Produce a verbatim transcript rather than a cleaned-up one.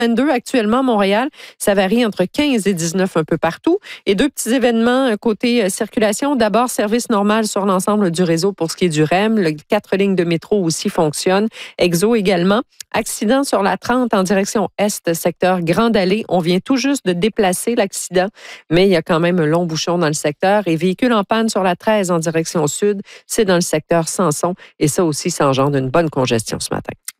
vingt-deux actuellement à Montréal. Ça varie entre quinze et dix-neuf un peu partout. Et deux petits événements côté circulation. D'abord, service normal sur l'ensemble du réseau pour ce qui est du R E M. Les quatre lignes de métro aussi fonctionnent. Exo également. Accident sur la trente en direction est, secteur Grande Allée. On vient tout juste de déplacer l'accident, mais il y a quand même un long bouchon dans le secteur. Et véhicule en panne sur la treize en direction sud, c'est dans le secteur Samson. Et ça aussi, ça engendre une bonne congestion ce matin.